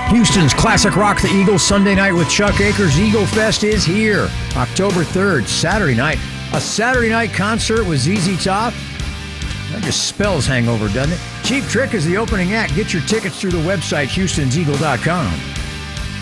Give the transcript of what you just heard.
Houston's classic rock, the Eagles, Sunday night with Chuck Akers. Eagle Fest is here, October 3rd, Saturday night. A Saturday night concert with ZZ Top. That just spells hangover, doesn't it? Cheap Trick is the opening act. Get your tickets through the website, Houston'sEagle.com.